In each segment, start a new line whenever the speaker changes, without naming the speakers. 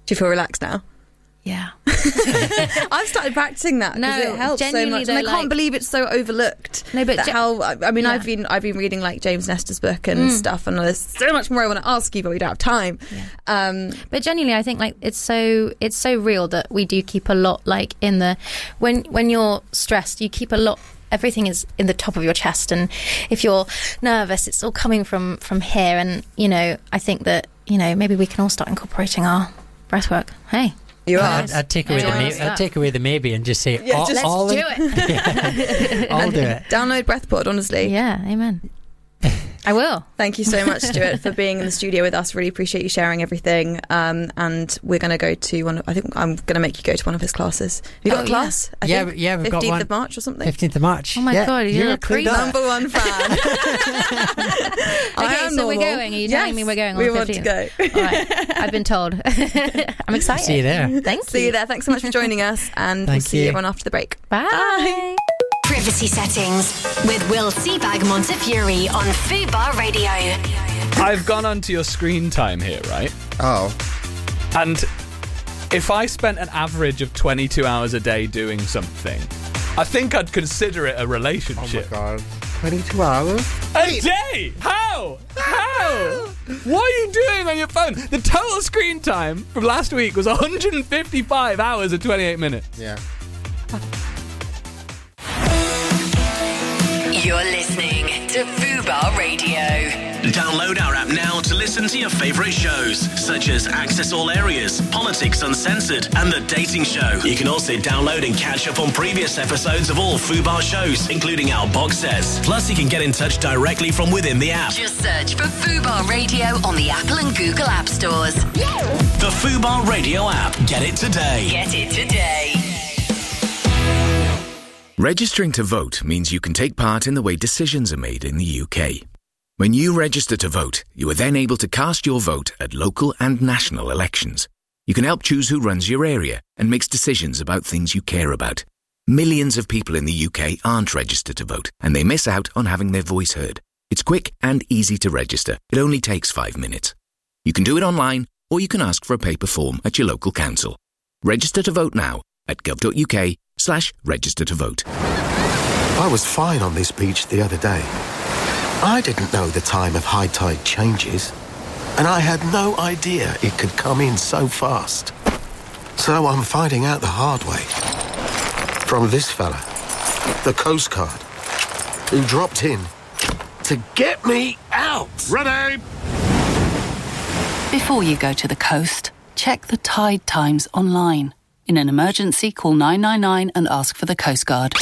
Do you feel relaxed now?
Yeah.
I've started practicing that because it helps so much, and I can't believe it's so overlooked.
No, but
I've been reading like James Nestor's book and stuff, and there's so much more I want to ask you, but we don't have time.
Yeah. But genuinely, I think like it's so real that we do keep a lot like in the when you're stressed, you keep a lot. Everything is in the top of your chest, and if you're nervous, it's all coming from here. And I think that maybe we can all start incorporating our breath work. Hey.
I'd take away the maybe and just say,
let's do it.
I'll do it.
Download BreathPod, honestly.
Yeah, amen. I will.
Thank you so much, Stuart, for being in the studio with us. Really appreciate you sharing everything. And we're going to go to I think I'm going to make you go to one of his classes. Have you got a class?
Yeah, we've got one.
15th of March or something?
15th of March.
Oh my God, you're a creep.
Number one fan.
Okay, so we're going. Are you telling me we're going on the 15th?
We want to go.
All right. I've been told. I'm excited.
See you there.
Thank you.
See you there. Thanks so much for joining us. And we'll see everyone after the break.
Bye.
Privacy Settings with Will Seabag Montefiore on Fubar Radio.
I've gone onto your screen time here, right?
Oh.
And if I spent an average of 22 hours a day doing something, I think I'd consider it a relationship.
Oh my God. 22 hours?
A day? How? What are you doing on your phone? The total screen time from last week was 155 hours and 28 minutes.
Yeah.
You're listening to Fubar Radio.
Download our app now to listen to your favourite shows, such as Access All Areas, Politics Uncensored, and The Dating Show. You can also download and catch up on previous episodes of all Fubar shows, including our box sets. Plus, you can get in touch directly from within the app.
Just search for Fubar Radio on the Apple and Google App Stores.
The Fubar Radio app. Get it today.
Get it today.
Registering to vote means you can take part in the way decisions are made in the UK. When you register to vote, you are then able to cast your vote at local and national elections. You can help choose who runs your area and makes decisions about things you care about. Millions of people in the UK aren't registered to vote, and they miss out on having their voice heard. It's quick and easy to register. It only takes 5 minutes. You can do it online, or you can ask for a paper form at your local council. Register to vote now at gov.uk/register to vote.
I was fine on this beach the other day. I didn't know the time of high tide changes, and I had no idea it could come in so fast. So I'm finding out the hard way. From this fella, the Coast Guard, who dropped in to get me out.
Ready?
Before you go to the coast, check the tide times online. In an emergency, call 999 and ask for the Coast Guard.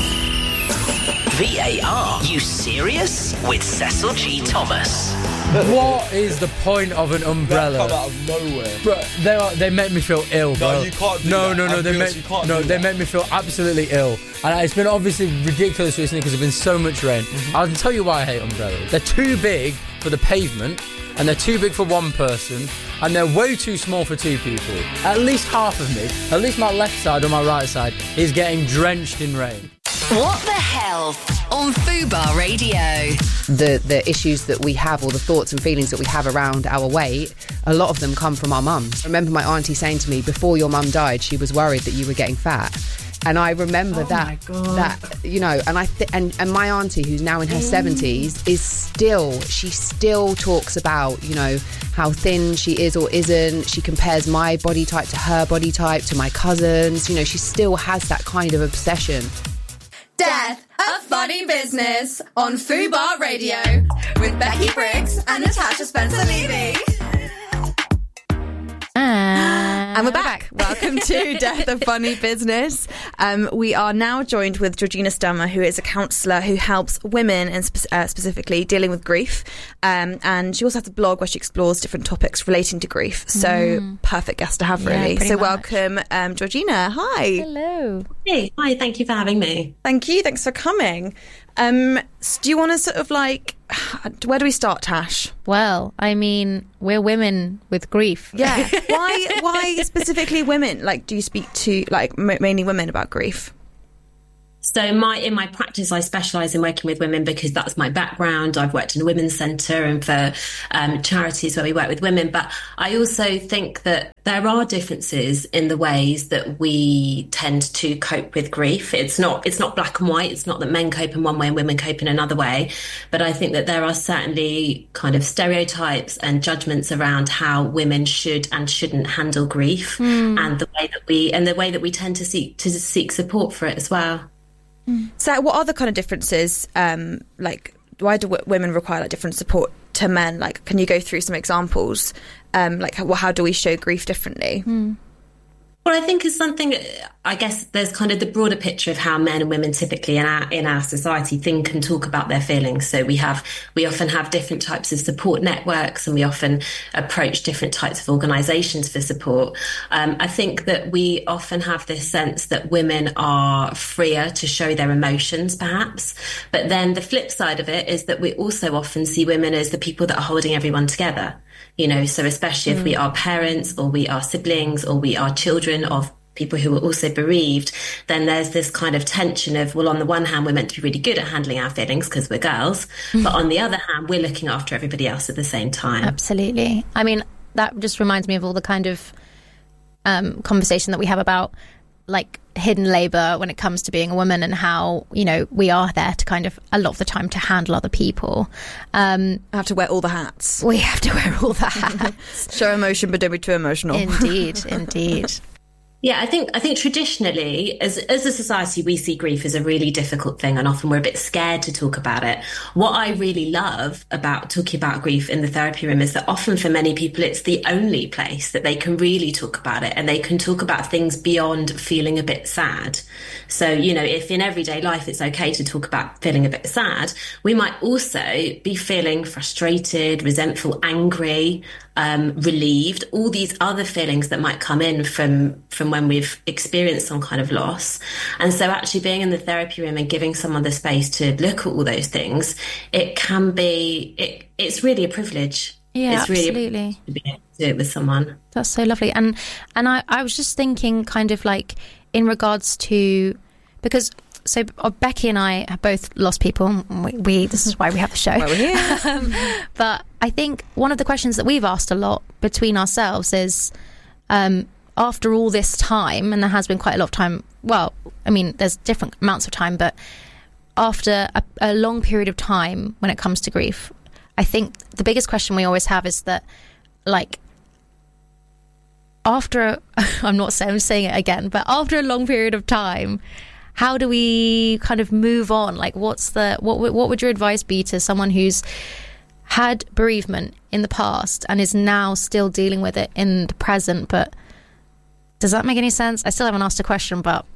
VAR? You serious? With Cecil G. Thomas.
What is the point of an umbrella?
That come out of nowhere.
Bro, they make me feel ill, bro.
No, you can't do
no,
that.
No, they make me feel absolutely ill. And it's been obviously ridiculous recently because there's been so much rain. I'll tell you why I hate umbrellas. They're too big for the pavement, and they're too big for one person, and they're way too small for two people. At least half of me, at least my left side or my right side, is getting drenched in rain.
What the hell on Fubar Radio?
The issues that we have, or the thoughts and feelings that we have around our weight, a lot of them come from our mums. I remember my auntie saying to me, before your mum died, she was worried that you were getting fat. And I remember that, you know, and my auntie, who's now in her 70s, she still talks about, you know, how thin she is or isn't. She compares my body type to her body type, to my cousins. You know, she still has that kind of obsession.
Death, a funny business on Fubar Radio with Becky Briggs and Natasha Spencer-Levy. And we're back. Welcome to Death of Funny Business. We are now joined with Georgina Stammer, who is a counsellor who helps women, and specifically dealing with grief. And she also has a blog where she explores different topics relating to grief. So perfect guest to have, really. So welcome, Georgina. Hi.
Hello.
Hey, hi. Thank you for having me.
Thank you. Thanks for coming. Do you want to sort of like, where do we start, Tash?
Well, I mean, we're women with grief.
Yeah. Why specifically women? Like, do you speak to like mainly women about grief?
So in my practice, I specialise in working with women because that's my background. I've worked in a women's centre and for charities where we work with women. But I also think that there are differences in the ways that we tend to cope with grief. It's not black and white. It's not that men cope in one way and women cope in another way. But I think that there are certainly kind of stereotypes and judgments around how women should and shouldn't handle grief, and the way that we tend to seek support for it as well.
So what are the kind of differences, like why do women require like different support to men? Like, can you go through some examples, like how do we show grief differently?
Well, I think it's something, I guess there's kind of the broader picture of how men and women typically in our society think and talk about their feelings. So we often have different types of support networks, and we often approach different types of organisations for support. I think that we often have this sense that women are freer to show their emotions, perhaps. But then the flip side of it is that we also often see women as the people that are holding everyone together. You know, so especially if we are parents or we are siblings or we are children of people who are also bereaved, then there's this kind of tension of, well, on the one hand, we're meant to be really good at handling our feelings because we're girls, but on the other hand, we're looking after everybody else at the same time.
Absolutely. I mean, that just reminds me of all the kind of conversation that we have about like hidden labour when it comes to being a woman, and how, you know, we are there to kind of a lot of the time to handle other people.
I have to wear all the hats.
We have to wear all the hats.
Show emotion, but don't be too emotional.
Indeed.
Yeah, I think traditionally, as a society, we see grief as a really difficult thing, and often we're a bit scared to talk about it. What I really love about talking about grief in the therapy room is that often for many people, it's the only place that they can really talk about it, and they can talk about things beyond feeling a bit sad. So, you know, if in everyday life it's okay to talk about feeling a bit sad, we might also be feeling frustrated, resentful, angry, relieved, all these other feelings that might come in from when we've experienced some kind of loss. And so actually being in the therapy room and giving someone the space to look at all those things, it can be, it's really a privilege.
Yeah,
it's really
absolutely.
A privilege to be able to do it with someone.
That's so lovely. And I was just thinking kind of like in regards to, because so Becky and I have both lost people. This is why we have the show.
Why we're here.
But I think one of the questions that we've asked a lot between ourselves is, after all this time, and there has been quite a lot of time, well, I mean, there's different amounts of time, but after a long period of time when it comes to grief, I think the biggest question we always have is that, like, I'm saying it again, but after a long period of time, how do we kind of move on? Like, what would your advice be to someone who's had bereavement in the past and is now still dealing with it in the present? But does that make any sense? I still haven't asked a question, but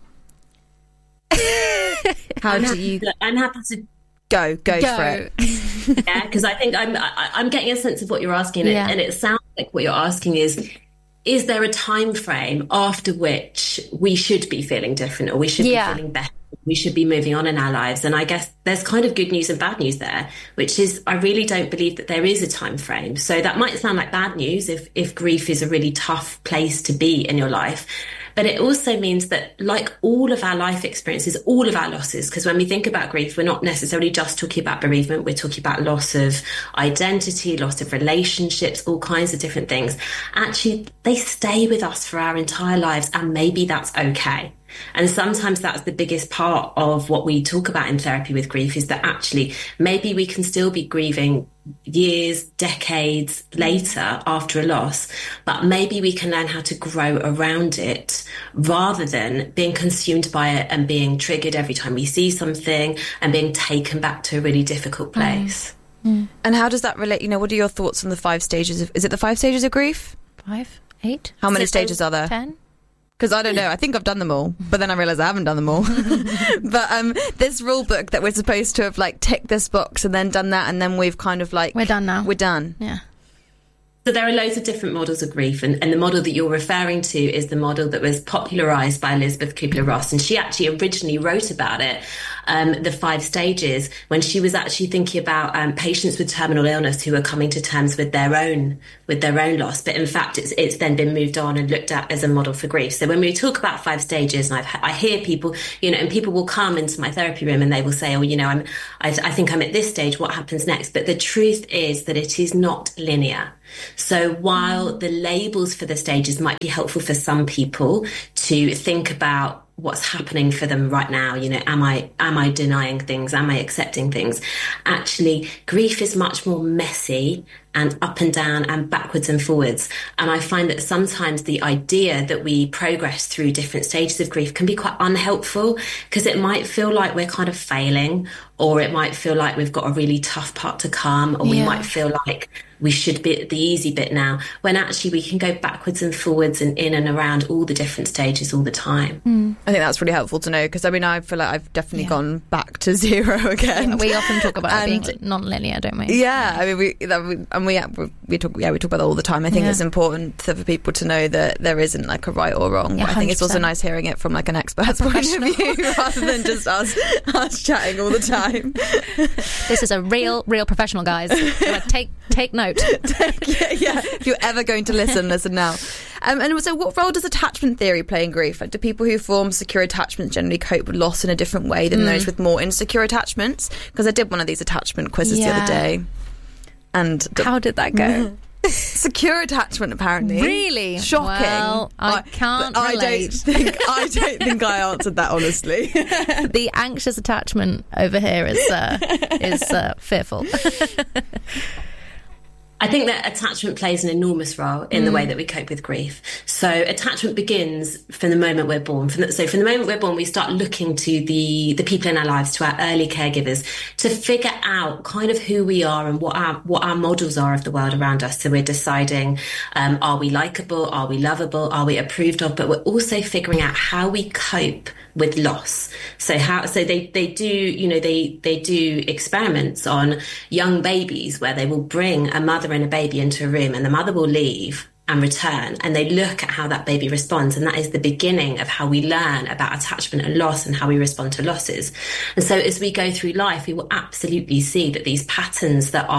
how do you?
I'm happy to
go for it.
Yeah, because I think I'm getting a sense of what you're asking, and it sounds like what you're asking is there a time frame after which we should be feeling different, or we should be feeling better, we should be moving on in our lives? And I guess there's kind of good news and bad news there, which is I really don't believe that there is a time frame. So that might sound like bad news if grief is a really tough place to be in your life. But it also means that, like all of our life experiences, all of our losses, because when we think about grief, we're not necessarily just talking about bereavement, we're talking about loss of identity, loss of relationships, all kinds of different things. Actually, they stay with us for our entire lives, and maybe that's okay. And sometimes that's the biggest part of what we talk about in therapy with grief, is that actually maybe we can still be grieving years, decades later after a loss, but maybe we can learn how to grow around it rather than being consumed by it and being triggered every time we see something and being taken back to a really difficult place.
And how does that relate? You know, what are your thoughts on the 5 stages of, is it the 5 stages of grief?
5, 8?
How many stages are there?
10?
Because I don't know. I think I've done them all, but then I realise I haven't done them all. But this rule book that we're supposed to have like ticked this box and then done that, and then we've kind of like...
We're done now.
We're done.
Yeah.
So there are loads of different models of grief, and the model that you're referring to is the model that was popularised by Elizabeth Kubler-Ross, and she actually originally wrote about it, the 5 stages, when she was actually thinking about patients with terminal illness who are coming to terms with their own loss. But in fact, it's then been moved on and looked at as a model for grief. So when we talk about 5 stages, and I hear people, and people will come into my therapy room and they will say, oh, I think I'm at this stage. What happens next? But the truth is that it is not linear. So while the labels for the stages might be helpful for some people to think about what's happening for them right now, am I denying things? Am I accepting things? Actually, grief is much more messy and up and down and backwards and forwards. And I find that sometimes the idea that we progress through different stages of grief can be quite unhelpful, because it might feel like we're kind of failing, or it might feel like we've got a really tough part to come, or we might feel like we should be at the easy bit now, when actually we can go backwards and forwards and in and around all the different stages all the time.
I think that's really helpful to know, because I feel like I've definitely gone back to 0 again.
Yeah, we often talk about it being non-linear, don't we?
Yeah, we talk about that all the time. I think it's important for people to know that there isn't like a right or wrong. But I think it's also nice hearing it from like an expert's point of view rather than just us chatting all the time.
This is a real professional, guys. So take note.
If you're ever going to listen now. And so what role does attachment theory play in grief? Like, do people who form secure attachments generally cope with loss in a different way than those with more insecure attachments? Because I did one of these attachment quizzes the other day. And
how did that go?
Secure attachment, apparently.
Really?
Shocking.
Well, I can't relate.
I don't think I answered that honestly.
The anxious attachment over here is fearful.
I think that attachment plays an enormous role in the way that we cope with grief. So attachment begins from the moment we're born. From the moment we're born, we start looking to the people in our lives, to our early caregivers, to figure out kind of who we are and what our models are of the world around us. So we're deciding, are we likable? Are we lovable? Are we approved of? But we're also figuring out how we cope with loss. So they do experiments on young babies where they will bring a mother and a baby into a room, and the mother will leave and return, and they look at how that baby responds, and that is the beginning of how we learn about attachment and loss and how we respond to losses. And so as we go through life, we will absolutely see that these patterns that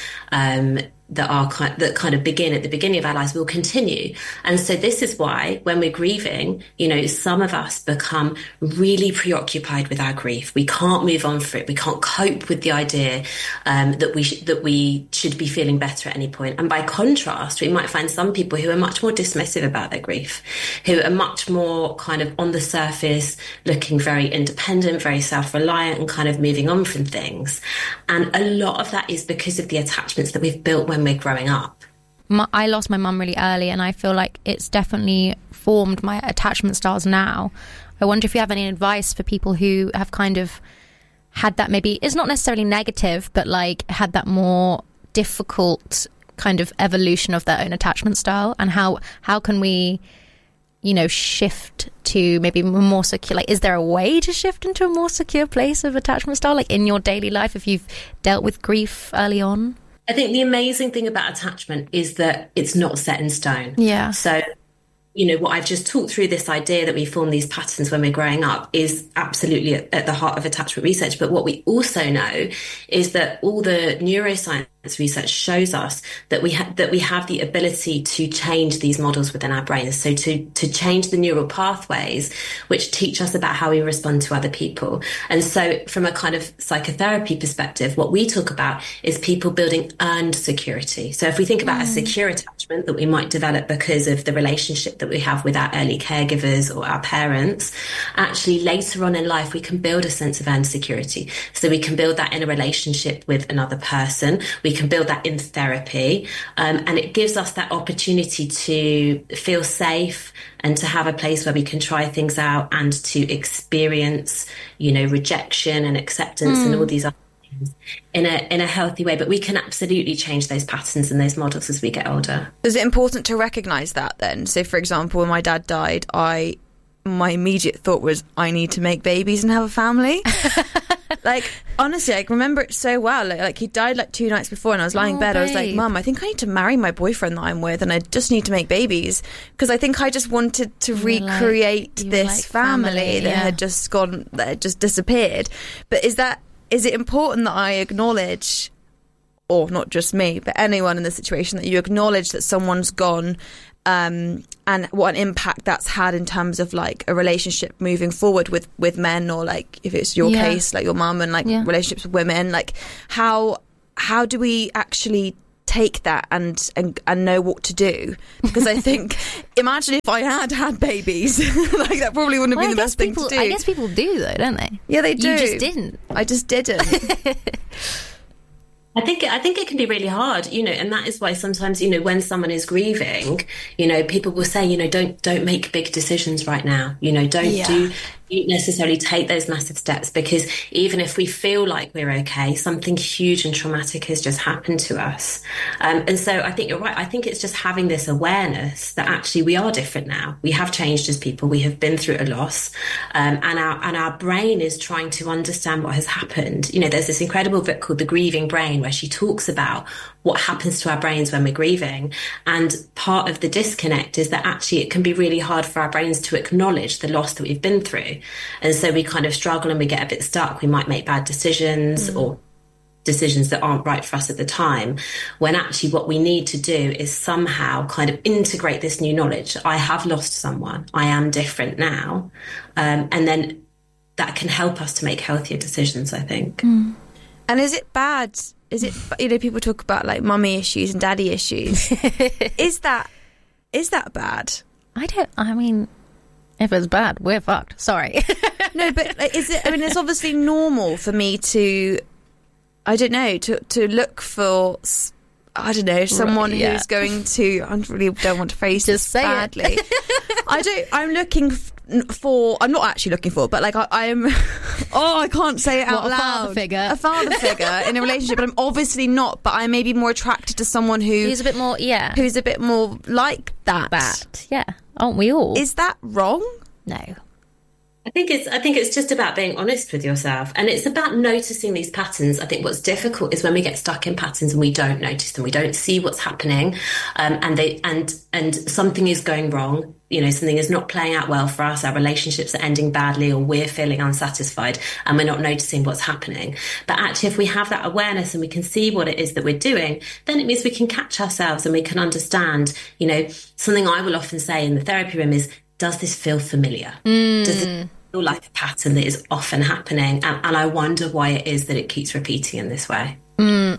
kind of begin at the beginning of our lives will continue. And so this is why when we're grieving, some of us become really preoccupied with our grief. We can't move on for it. We can't cope with the idea that we should be feeling better at any point. And by contrast, we might find some people who are much more dismissive about their grief, who are much more kind of on the surface, looking very independent, very self-reliant, and kind of moving on from things. And a lot of that is because of the attachments that we've built when we're growing up.
I lost my mum really early, and I feel like it's definitely formed my attachment styles now. I wonder if you have any advice for people who have kind of had that, maybe it's not necessarily negative, but like had that more difficult kind of evolution of their own attachment style, and how can we shift to maybe more secure, like is there a way to shift into a more secure place of attachment style, like in your daily life if you've dealt with grief early on?
I think the amazing thing about attachment is that it's not set in stone.
Yeah.
So, what I've just talked through, this idea that we form these patterns when we're growing up, is absolutely at the heart of attachment research. But what we also know is that all the neuroscience research shows us that we have the ability to change these models within our brains. So to change the neural pathways which teach us about how we respond to other people. And so from a kind of psychotherapy perspective, what we talk about is people building earned security. So if we think about a secure attachment that we might develop because of the relationship that we have with our early caregivers or our parents, actually later on in life we can build a sense of earned security. So we can build that in a relationship with another person. We can build that in therapy, and it gives us that opportunity to feel safe and to have a place where we can try things out and to experience, rejection and acceptance and all these other things in a healthy way. But we can absolutely change those patterns and those models as we get older.
Is it important to recognise that then? So, for example, when my dad died, I my immediate thought was, I need to make babies and have a family. Like, honestly, I remember it so well. Like he died like 2 nights before, and I was lying in bed. I was like, Mum, I think I need to marry my boyfriend that I'm with, and I just need to make babies, because I think I just wanted to recreate this family that had just gone, that had just disappeared. But is it important that I acknowledge, or not just me, but anyone in the situation, that you acknowledge that someone's gone, and what an impact that's had in terms of like a relationship moving forward with men, or like if it's your case, like your mum, and like relationships with women, like how do we actually take that and know what to do? Because I think, imagine if I had babies, like that probably wouldn't have been the best thing to do.
I guess people do though, don't they?
Yeah, they do.
You just didn't.
I just didn't.
I think it can be really hard, and that is why sometimes, when someone is grieving, people will say, don't make big decisions right now, don't necessarily take those massive steps, because even if we feel like we're okay, something huge and traumatic has just happened to us. And so I think you're right. I think it's just having this awareness that actually we are different now. We have changed as people. We have been through a loss, and our brain is trying to understand what has happened. There's this incredible book called The Grieving Brain, where she talks about what happens to our brains when we're grieving. And part of the disconnect is that actually it can be really hard for our brains to acknowledge the loss that we've been through. And so we kind of struggle and we get a bit stuck. We might make bad decisions or decisions that aren't right for us at the time, when actually what we need to do is somehow kind of integrate this new knowledge. I have lost someone. I am different now. And then that can help us to make healthier decisions, I think.
And is it bad? Is it, people talk about like mummy issues and daddy issues. Is that bad?
I mean, if it's bad, we're fucked. Sorry.
No, but is it, I mean, it's obviously normal for me to, I don't know, to look for, I don't know, someone who's going to, I really don't want to phrase this badly. I'm looking for, I'm not actually looking for, but like I'm, I can't say it out loud. A father figure in a relationship, but I'm obviously not, but I may be more attracted to someone who's a bit more, who's a bit more like that.
Yeah. Aren't we all?
Is that wrong?
No.
I think it's just about being honest with yourself, and it's about noticing these patterns. I think what's difficult is when we get stuck in patterns and we don't notice them, we don't see what's happening, and something is going wrong. Something is not playing out well for us. Our relationships are ending badly, or we're feeling unsatisfied, and we're not noticing what's happening. But actually, if we have that awareness and we can see what it is that we're doing, then it means we can catch ourselves and we can understand. Something I will often say in the therapy room is, does this feel familiar? Does it feel like a pattern that is often happening? And I wonder why it is that it keeps repeating in this way.
And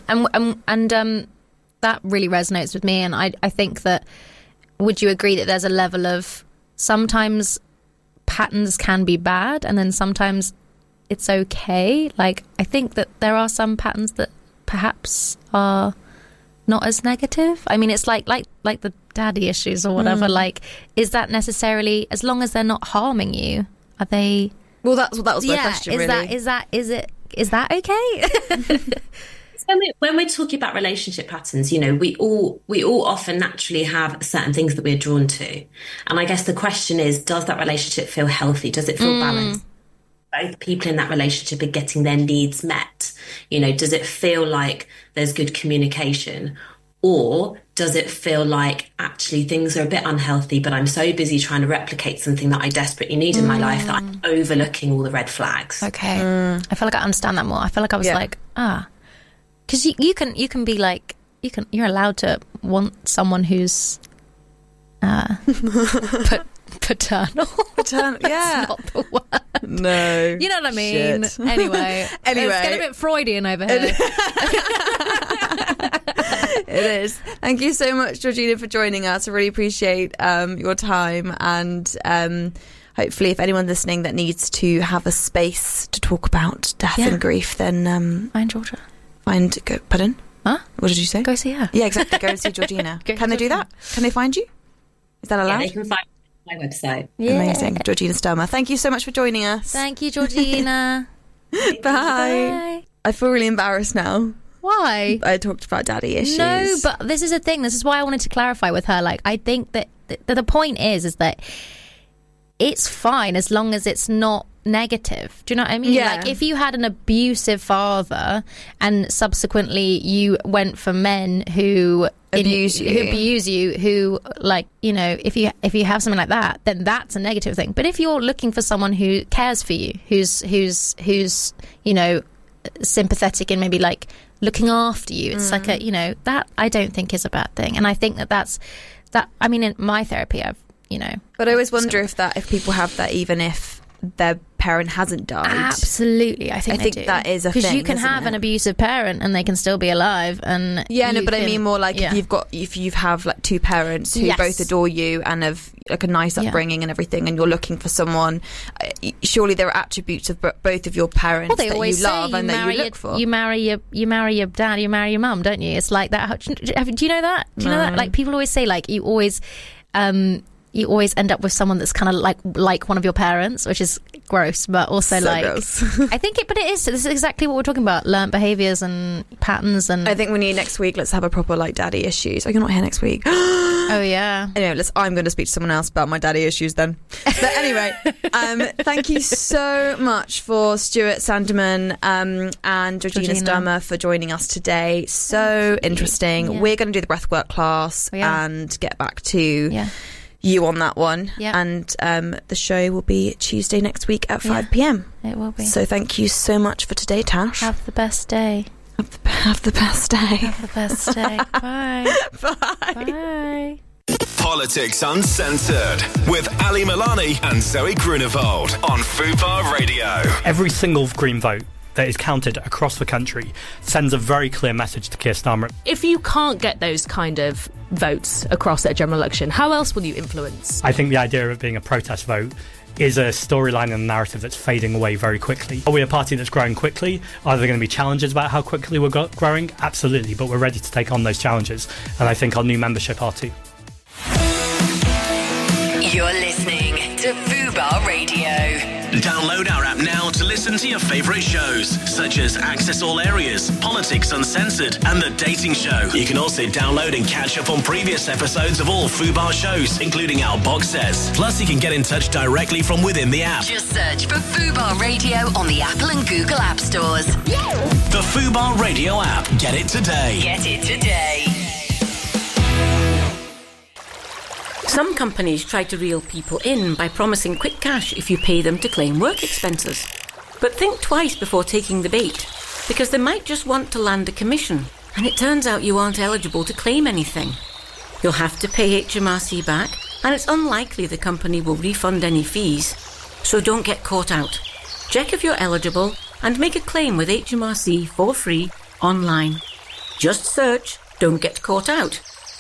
that really resonates with me. And I think that, would you agree that there's a level of, sometimes patterns can be bad and then sometimes it's okay? Like, I think that there are some patterns that perhaps are not as negative. I mean, it's like the daddy issues or whatever. Like, is that necessarily, as long as they're not harming you, are they?
Well, that was my question.
Is that okay?
When we're talking about relationship patterns, we all often naturally have certain things that we're drawn to, and I guess the question is, does that relationship feel healthy? Does it feel balanced? Both people in that relationship are getting their needs met. Does it feel like there's good communication? Or does it feel like actually things are a bit unhealthy, but I'm so busy trying to replicate something that I desperately need in my life that I'm overlooking all the red flags?
Okay. I feel like I understand that more. I feel like I was because you can be like, you're allowed to want someone who's paternal.
Yeah.
That's not the word.
No.
You know what I mean?
Shit.
Anyway. Let's get a bit Freudian over here.
It is. Thank you so much, Georgina, for joining us. I really appreciate your time, and hopefully if anyone listening that needs to have a space to talk about death and grief, then
find Georgia.
Pardon?
Huh?
What did you say?
Go see her.
Yeah, exactly. Go and see Georgina. Can they do that? Can they find you? Is that allowed?
Yeah, they can find my website.
Yeah. Amazing. Georgina Sturmer. Thank you so much for joining us.
Thank you, Georgina.
Bye. I feel really embarrassed now.
Why?
I talked about daddy issues.
No, but this is a thing. This is why I wanted to clarify with her. Like, I think that the point is that it's fine as long as it's not negative. Do you know what I mean?
Yeah.
Like if you had an abusive father and subsequently you went for men who abuse you, who like, you know, if you have something like that, then that's a negative thing. But if you're looking for someone who cares for you, who's you know, sympathetic and maybe like looking after you, it's like a, you know, that I don't think is a bad thing. And I think that I mean, in my therapy, I've, you know,
but I always wonder if people have that even if their parent hasn't died.
Absolutely, I think do.
That is a thing,
because you can have an abusive parent and they can still be alive. And
I mean more like if you have like two parents who both adore you and have like a nice upbringing and everything, and you're looking for someone, surely there are attributes of both of your parents that you love and that you look for.
You marry your dad, you marry your mum, don't you? It's like that. Do you know that? Do you know that? Like people always say, like you always end up with someone that's kind of like one of your parents, which is gross, but also so gross. I think but it is. This is exactly what we're talking about: learned behaviours and patterns. And
I think we need next week. Let's have a proper like daddy issues. Oh, you're not here next week.
Oh yeah.
Anyway, I'm going to speak to someone else about my daddy issues then. But anyway, thank you so much for Stuart Sandeman and Georgina Sturmer for joining us today. So interesting. Yeah. We're going to do the breathwork class and get back to you on that one.
Yeah.
And the show will be Tuesday next week at 5 p.m.
It will be.
So thank you so much for today, Tash.
Have the best day.
Have the best day.
Have the best day. Bye.
Bye.
Bye.
Politics Uncensored with Ali Milani and Zoe Grunewald on Fubar Radio.
Every single Green vote that is counted across the country sends a very clear message to Keir Starmer.
If you can't get those kind of votes across at a general election, how else will you influence?
I think the idea of it being a protest vote is a storyline and a narrative that's fading away very quickly. Are we a party that's growing quickly? Are there going to be challenges about how quickly we're growing? Absolutely, but we're ready to take on those challenges, and I think our new membership are too.
You're listening to Fubar Radio.
Download our app now to listen to your favourite shows, such as Access All Areas, Politics Uncensored, and The Dating Show. You can also download and catch up on previous episodes of all Fubar shows, including our box sets. Plus, you can get in touch directly from within the app.
Just search for Fubar Radio on the Apple and Google App Stores.
The Fubar Radio app. Get it today.
Get it today.
Some companies try to reel people in by promising quick cash if you pay them to claim work expenses. But think twice before taking the bait, because they might just want to land a commission, and it turns out you aren't eligible to claim anything. You'll have to pay HMRC back, and it's unlikely the company will refund any fees. So don't get caught out. Check if you're eligible and make a claim with HMRC for free online. Just search "Don't Get Caught Out."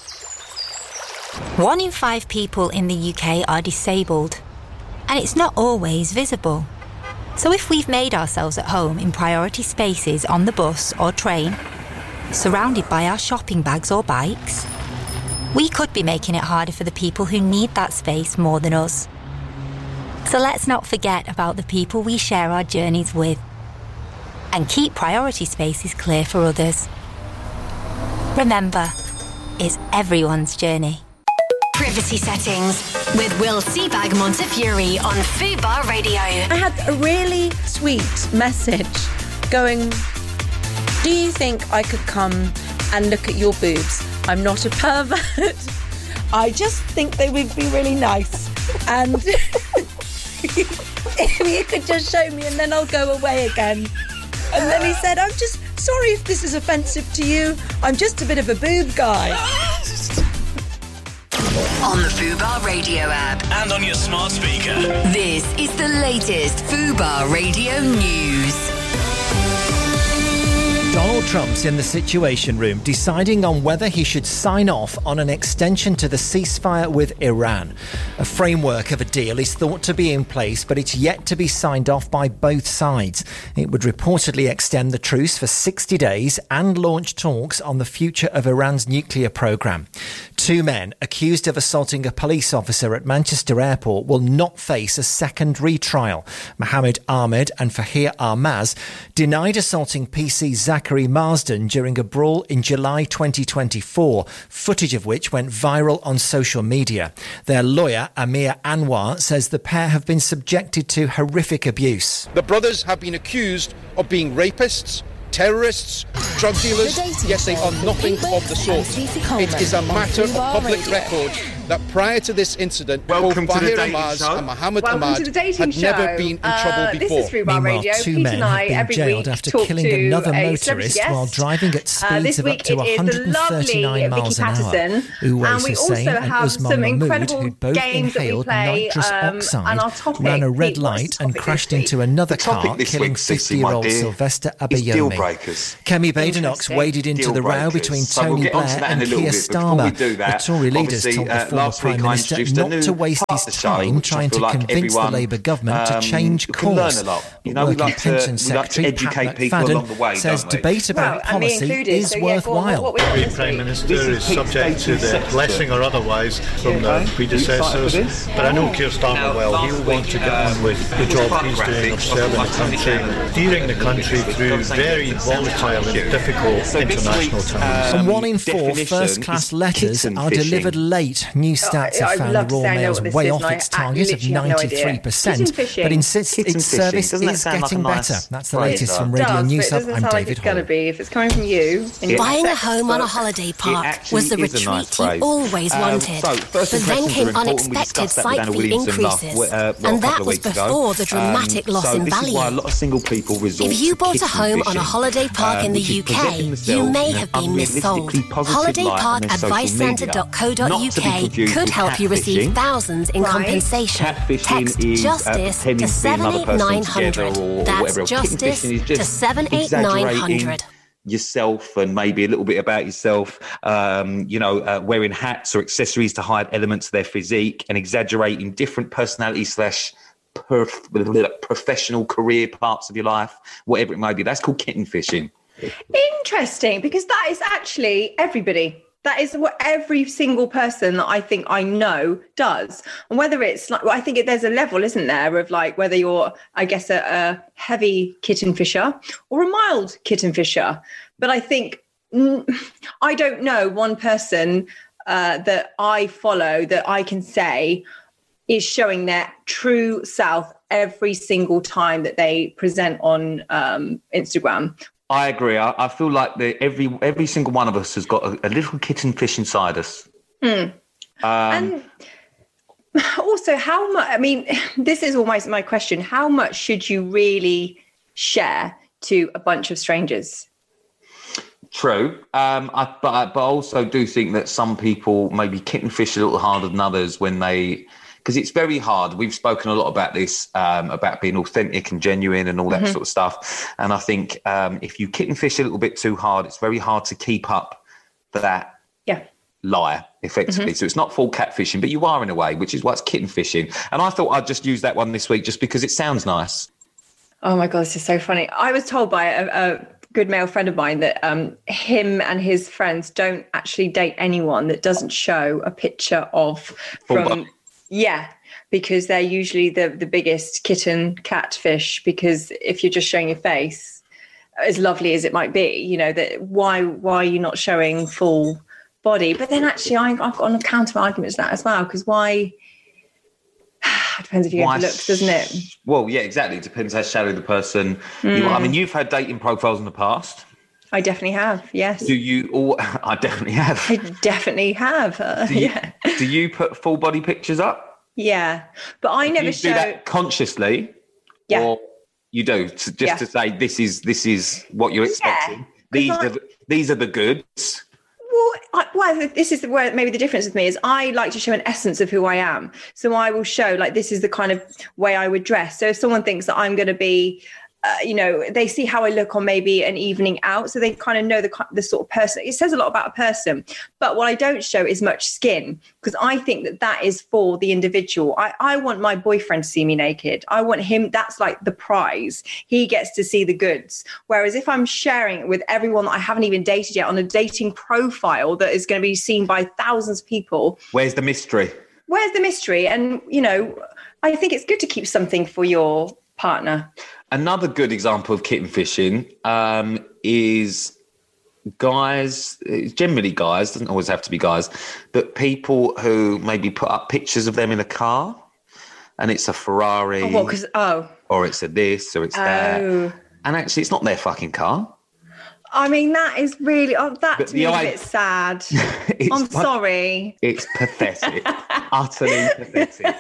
1 in 5 people in the UK are disabled, and it's not always visible. So if we've made ourselves at home in priority spaces on the bus or train, surrounded by our shopping bags or bikes, we could be making it harder for the people who need that space more than us. So let's not forget about the people we share our journeys with, and keep priority spaces clear for others. Remember, it's everyone's journey.
Privacy Settings with Will Seabag Montefiore on Fubar Radio.
I had a really sweet message going, do you think I could come and look at your boobs? I'm not a pervert. I just think they would be really nice. And if you could just show me and then I'll go away again. And then he said, I'm just sorry if this is offensive to you. I'm just a bit of a boob guy.
On the Fubar Radio app.
And on your smart speaker.
This is the latest Fubar Radio news.
Donald Trump's in the Situation Room deciding on whether he should sign off on an extension to the ceasefire with Iran. A framework of a deal is thought to be in place, but it's yet to be signed off by both sides. It would reportedly extend the truce for 60 days and launch talks on the future of Iran's nuclear program. Two men accused of assaulting a police officer at Manchester Airport will not face a second retrial. Mohammed Ahmed and Fahir Armaz denied assaulting PC Zachary Marsden during a brawl in July 2024, footage of which went viral on social media. Their lawyer, Amir Anwar, says the pair have been subjected to horrific abuse.
The brothers have been accused of being rapists, terrorists, drug dealers, yet they are nothing of the sort. It is a matter of public record that prior to this incident, both Fahir Armaz and Mohammed Ahmad had never been in trouble before.
Meanwhile, two men have been jailed after killing another motorist while driving at speeds of up to 139 miles an hour. Uwais Hussain and Usman Mahmood, who'd both inhaled nitrous oxide, ran a red light and crashed into another car, killing 50-year-old Sylvester Abayomi. Kemi Badenoch waded into the row between Tony Blair and Keir Starmer. The Tory leaders told the former Prime Minister not to waste his time trying to convince the Labour government to change course. Working Pension Secretary Pat McFadden says debate about policy is worthwhile.
Every Prime Minister is subject to the blessing or otherwise from their predecessors, but I know Keir Starmer well. He'll want to get on with the job he's doing of serving the country, steering the country through very volatile and difficult international times.
And 1 in 4 first-class letters are delivered late. New stats have found the Royal Mail's way off its target of 93%, but insists its service is getting better. That's the latest from Radio News Hub. I'm David Hall.
If it's coming from you...
Buying a home on a holiday park was the retreat you always wanted. But then came unexpected site fee increases, and that was before the dramatic loss in value. If you bought a home on a holiday park in the UK, you may have been missold. HolidayParkAdviceCentre.co.uk could help you receive thousands in compensation. Text JUSTICE to 78900. That's JUSTICE to 78900.
Yourself and maybe a little bit about yourself, wearing hats or accessories to hide elements of their physique and exaggerating different personality / professional career parts of your life, whatever it may be. That's called kitten fishing.
Interesting, because that is actually everybody. That is what every single person that I think I know does. And whether it's like, I think there's a level, isn't there, of like whether you're, I guess, a heavy kitten fisher or a mild kitten fisher. But I think, I don't know one person that I follow that I can say is showing their true self every single time that they present on Instagram.
I agree. I feel like every single one of us has got a little kitten fish inside us.
And also, how much? I mean, this is almost my question: how much should you really share to a bunch of strangers?
True, but I also do think that some people maybe kitten fish a little harder than others when they. Because it's very hard. We've spoken a lot about this, about being authentic and genuine and all that sort of stuff. And I think if you kitten fish a little bit too hard, it's very hard to keep up that lie, effectively. So it's not full catfishing, but you are in a way, which is why it's kitten fishing. And I thought I'd just use that one this week just because it sounds nice.
Oh, my God, this is so funny. I was told by a good male friend of mine that him and his friends don't actually date anyone that doesn't show a picture of Yeah, because they're usually the biggest kitten catfish, because if you're just showing your face, as lovely as it might be, that why are you not showing full body? But then actually I've got a counter argument to that as well, because why? It depends if you go to looks, doesn't it?
Well, yeah, exactly. It depends how shallow the person you are. I mean, you've had dating profiles in the past.
I definitely have, yes.
Do you all? I definitely have.
I definitely have.
Do you put full body pictures up?
Yeah, but I never show.
Do that consciously, or you do to say this is what you're expecting. These are the goods.
Well, this is where maybe the difference with me is I like to show an essence of who I am. So I will show like this is the kind of way I would dress. So if someone thinks that I'm going to be they see how I look on maybe an evening out, so they kind of know the sort of person. It says a lot about a person. But what I don't show is much skin, because I think that is for the individual. I want my boyfriend to see me naked. I want him, that's like the prize. He gets to see the goods. Whereas if I'm sharing it with everyone that I haven't even dated yet on a dating profile that is going to be seen by thousands of people.
Where's the mystery?
And, I think it's good to keep something for your partner.
Another good example of kitten fishing is guys, generally guys, doesn't always have to be guys, but people who maybe put up pictures of them in a car and it's a Ferrari. Or it's a this or it's that. And actually it's not their fucking car.
I mean, that is really, to me is a bit sad. I'm sorry.
It's pathetic. Utterly pathetic.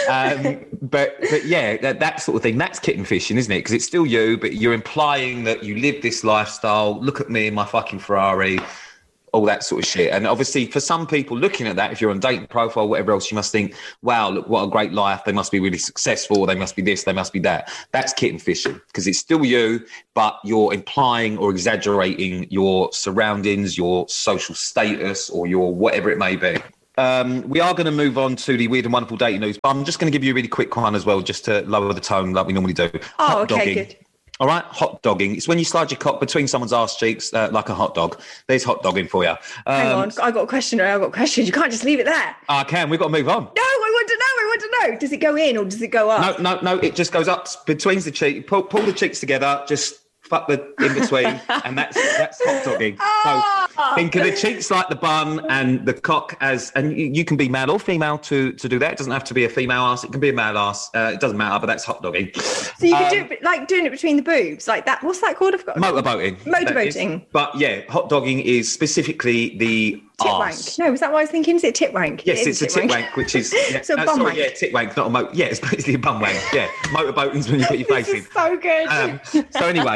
But yeah, that sort of thing, that's kitten fishing, isn't it? Because it's still you, but you're implying that you live this lifestyle. Look at me in my fucking Ferrari, all that sort of shit. And obviously for some people looking at that, if you're on dating profile, whatever else, you must think, wow, look, what a great life. They must be really successful. They must be this, they must be that. That's kitten fishing, because it's still you, but you're implying or exaggerating your surroundings, your social status, or your whatever it may be. We are going to move on to the weird and wonderful dating news, but I'm just going to give you a really quick one as well, just to lower the tone like we normally do.
Oh, okay, good.
All right, hot dogging. It's when you slide your cock between someone's arse cheeks like a hot dog. There's hot dogging for you.
Hang on, I've got a question. You can't just leave it there.
I can. We've got to move on.
No, I want to know. Does it go in or does it go up?
No. It just goes up between the cheek. Pull the cheeks together. Just fuck the in between, and that's hot dogging. So think of the cheeks like the bun and the cock as, and you can be male or female to do that. It doesn't have to be a female ass. It can be a male ass. It doesn't matter, but that's hot dogging.
So you can do it like doing it between the boobs, like that. What's that called?
Motorboating. But yeah, hot dogging is specifically the
tit wank. No, is that what I was thinking? Is it tit wank?
Yes, it's a tit wank, which is
so bum wank.
Yeah, tit wank, not a motor. Yeah, it's basically a bum wank. Yeah, motorboating is when you put your face in.
So good.
So anyway,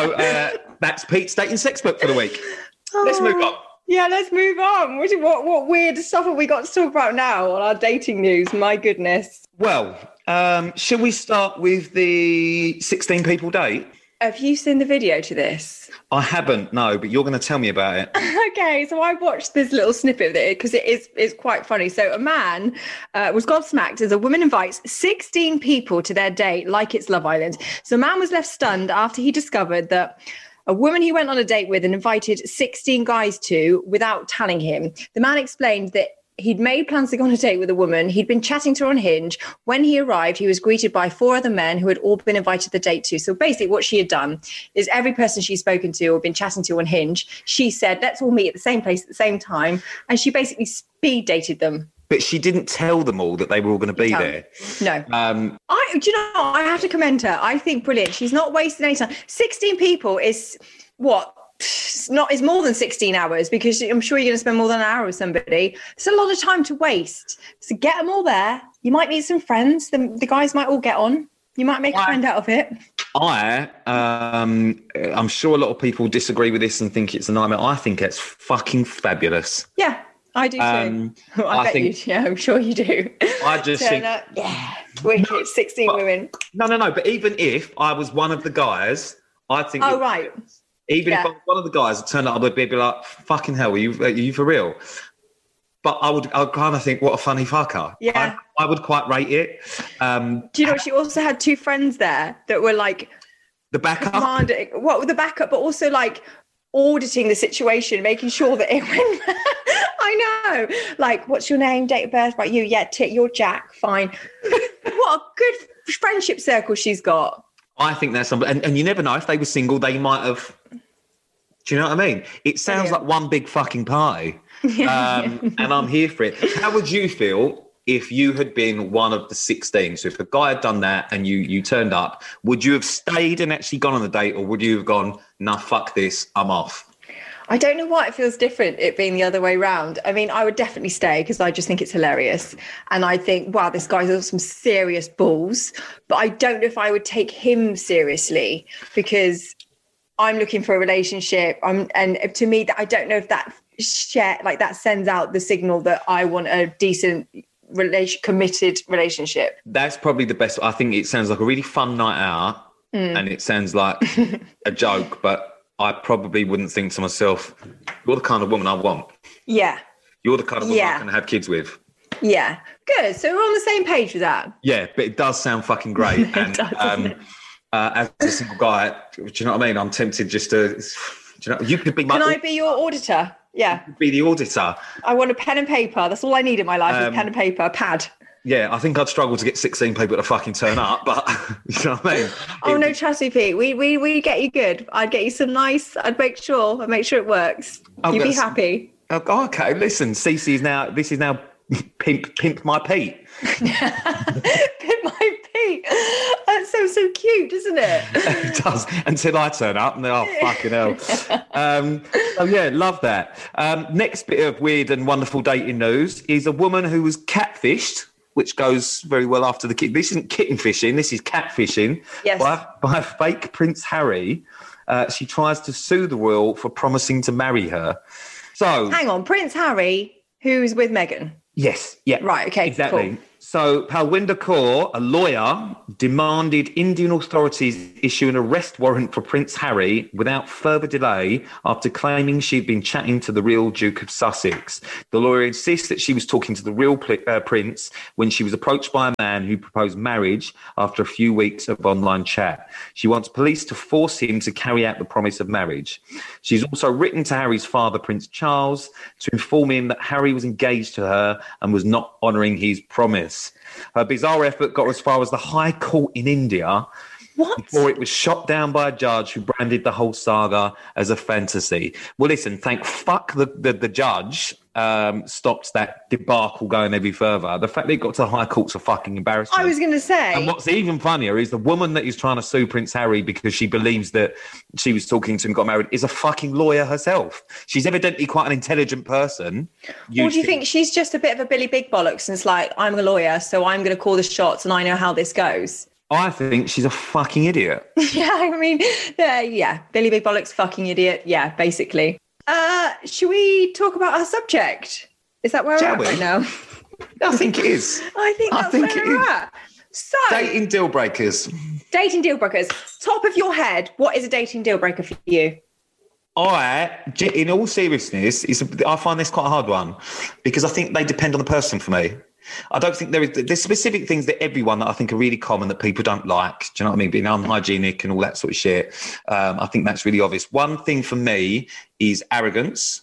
that's Pete's dating sex book for the week. Let's move on.
Yeah, let's move on. What weird stuff have we got to talk about now on our dating news? My goodness.
Well, shall we start with the 16 people date?
Have you seen the video to this?
I haven't, no, but you're going to tell me about it.
Okay, so I watched this little snippet of it because it's quite funny. So a man was gobsmacked as a woman invites 16 people to their date like it's Love Island. So a man was left stunned after he discovered that a woman he went on a date with and invited 16 guys to without telling him. The man explained that he'd made plans to go on a date with a woman. He'd been chatting to her on Hinge. When he arrived, he was greeted by 4 other men who had all been invited to the date too. So basically what she had done is every person she's spoken to or been chatting to on Hinge, she said, let's all meet at the same place at the same time. And she basically speed dated them.
But she didn't tell them all that they were all going to be there.
No. I have to commend her. I think brilliant. She's not wasting any time. 16 people is what? It's more than 16 hours, because I'm sure you're going to spend more than an hour with somebody. It's a lot of time to waste. So get them all there. You might meet some friends. The guys might all get on. You might make a friend out of it.
I'm sure a lot of people disagree with this and think it's a nightmare. I think it's fucking fabulous.
Yeah. I do too. I bet you. Yeah, I'm sure you do.
I just think,
wicked, 16 women.
No. But even if I was one of the guys, I think.
Oh, right.
Even if I was one of the guys, it turned out I'd be like, "Fucking hell, are you for real?" But I'd kind of think, "What a funny fucker."
Yeah,
I would quite rate it.
Do you know she also had 2 friends there that were like
the backup?
What with the backup, but also like auditing the situation, making sure that it went. I know. Like, what's your name, date of birth? Right, you're Jack. Fine. What a good friendship circle she's got.
I think that's something, and you never know, if they were single, they might have. Do you know what I mean? It sounds like one big fucking party, and I'm here for it. How would you feel if you had been one of the 16? So if a guy had done that and you turned up, would you have stayed and actually gone on the date, or would you have gone, nah, fuck this, I'm off?
I don't know why it feels different, it being the other way round. I mean, I would definitely stay because I just think it's hilarious. And I think, wow, this guy's got some serious balls. But I don't know if I would take him seriously, because I'm looking for a relationship. And to me, I don't know if that that sends out the signal that I want a decent committed relationship.
That's probably the best. I think it sounds like a really fun night out. and it sounds like a joke, but I probably wouldn't think to myself, you're the kind of woman I want.
Yeah.
You're the kind of woman I can have kids with.
Yeah. Good. So we're on the same page with that.
Yeah, but it does sound fucking great. And as a single guy, do you know what I mean? I'm tempted just to, you could be my...
Can I be your auditor? Yeah.
Be the auditor.
I want a pen and paper. That's all I need in my life is pen and paper, a pad.
Yeah, I think I'd struggle to get 16 people to fucking turn up, but you know what I mean?
Oh, no, trust me, Pete. We get you good. I'd get you some nice, I'd make sure it works. You'd be happy.
Oh, okay, listen, this is now Pimp My Pete.
Pimp My Pete. That sounds so cute, doesn't it?
It does, until I turn up and then, oh, fucking hell. So, yeah, love that. Next bit of weird and wonderful dating news is a woman who was catfished, which goes very well after the kitten. This isn't kitten fishing, this is catfishing.
Yes.
By fake Prince Harry. She tries to sue the royal for promising to marry her. So,
hang on, Prince Harry, who's with Meghan?
Yes, yeah.
Right, okay,
exactly.
Cool.
So Palwinder Kaur, a lawyer, demanded Indian authorities issue an arrest warrant for Prince Harry without further delay after claiming she'd been chatting to the real Duke of Sussex. The lawyer insists that she was talking to the real prince when she was approached by a man who proposed marriage after a few weeks of online chat. She wants police to force him to carry out the promise of marriage. She's also written to Harry's father, Prince Charles, to inform him that Harry was engaged to her and was not honouring his promise. Her bizarre effort got as far as the High Court in India before it was shot down by a judge who branded the whole saga as a fantasy. Well, listen, thank fuck the judge stopped that debacle going any further. The fact that it got to the High Court's a fucking embarrassment.
I was going to say.
And what's even funnier is the woman that is trying to sue Prince Harry because she believes that she was talking to him, got married, is a fucking lawyer herself. She's evidently quite an intelligent person.
Or do you think she's just a bit of a Billy Big Bollocks and it's like, I'm a lawyer, so I'm going to call the shots and I know how this goes?
I think she's a fucking idiot.
Yeah, I mean, yeah, Billy Big Bollocks, fucking idiot. Yeah, basically. Should we talk about our subject? Is that where we're at right now?
I think it is.
I think that's where we're at. So,
dating deal breakers.
Dating deal breakers. Top of your head, what is a dating deal breaker for you?
In all seriousness, I find this quite a hard one because I think they depend on the person for me. I don't think there's specific things that everyone that I think are really common that people don't like. Do you know what I mean? Being unhygienic and all that sort of shit. I think that's really obvious. One thing for me is arrogance